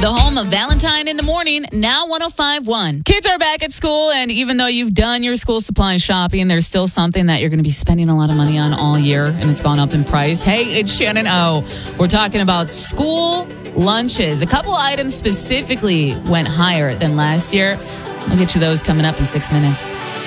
The home of Valentine in the Morning, now 105.1. Kids are back at school, and even though you've done your school supply shopping, there's still something that you're going to be spending a lot of money on all year, and it's gone up in price. Hey, it's Shannon O. We're talking about school lunches. A couple items specifically went higher than last year. I'll get you those coming up in 6 minutes.